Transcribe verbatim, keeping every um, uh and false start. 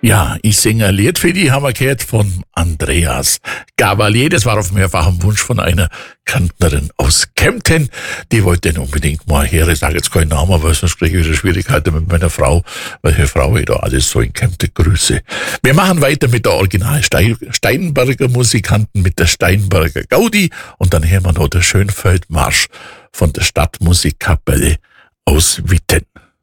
Ja, ich singe ein Lied für die, haben wir gehört, von Andreas Gavalier. Das war auf mehrfachen Wunsch von einer Kärntnerin aus Kempten. Die wollte den unbedingt mal her. Ich sage jetzt keinen Namen, weil sonst kriege ich wieder Schwierigkeiten mit meiner Frau, weil die Frau da alles so in Kempten grüße. Wir machen weiter mit der Original Steinberger Musikanten, mit der Steinberger Gaudi, und dann hören wir noch der Schönfeldmarsch von der Stadtmusikkapelle aus Witten.